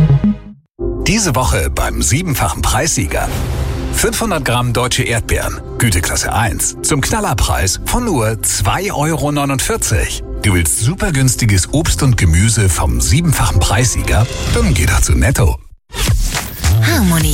Diese Woche beim 7-fachen Preissieger. 500 Gramm deutsche Erdbeeren, Güteklasse 1, zum Knallerpreis von nur 2,49 €. Du willst super günstiges Obst und Gemüse vom 7-fachen Preissieger? Dann geh doch zu Netto. Harmony.